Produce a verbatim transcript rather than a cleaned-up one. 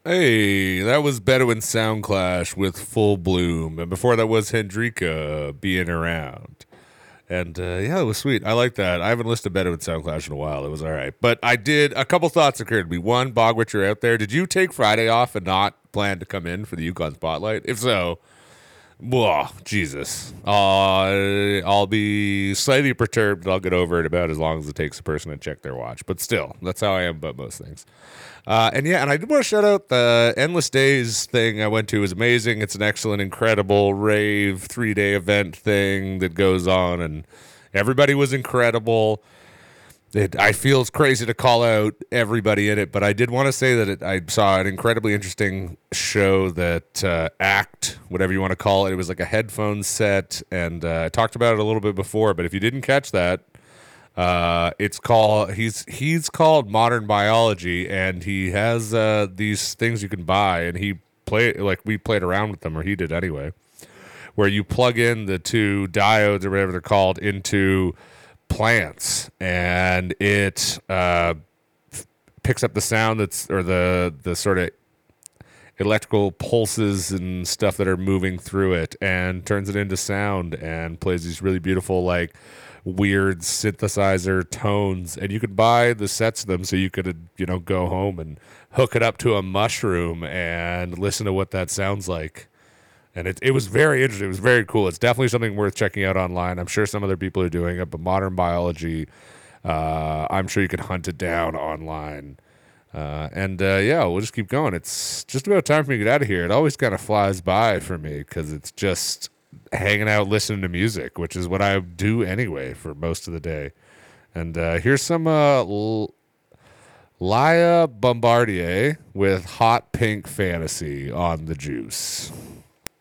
Hey, that was Bedouin Sound Clash with Full Bloom, and before that was Hendrika being around. And uh, yeah, it was sweet. I like that. I haven't listened to Bedouin Sound Clash in a while. It was all right, but I did. A couple thoughts occurred to me. One, Bogwitch, you're out there. Did you take Friday off and not plan to come in for the Yukon Spotlight? If so, whoa, Jesus. Uh, I'll be slightly perturbed. I'll get over it about as long as it takes a person to check their watch. But still, that's how I am about most things. Uh, and yeah, and I did want to shout out the Endless Days thing I went to. It was amazing. It's an excellent, incredible rave three day event thing that goes on, and everybody was incredible. It, I feel it's crazy to call out everybody in it, but I did want to say that it, I saw an incredibly interesting show that uh, Act, whatever you want to call it. It was like a headphone set, and uh, I talked about it a little bit before. But if you didn't catch that, uh, it's called he's he's called Modern Biology, and he has uh, these things you can buy, and he play like we played around with them, or he did anyway, where you plug in the two diodes or whatever they're called into plants, and it uh, f- picks up the sound that's or the the sort of electrical pulses and stuff that are moving through it, and turns it into sound and plays these really beautiful like weird synthesizer tones. And you could buy the sets of them so you could you know go home and hook it up to a mushroom and listen to what that sounds like. And it, it was very interesting. It was very cool. It's definitely something worth checking out online. I'm sure some other people are doing it, but Modern Biology, uh, I'm sure you can hunt it down online. Uh, and uh, yeah, we'll just keep going. It's just about time for me to get out of here. It always kind of flies by for me because it's just hanging out, listening to music, which is what I do anyway for most of the day. And uh, here's some uh, L- Laya Bombardier with Hot Pink Fantasy on the Juice.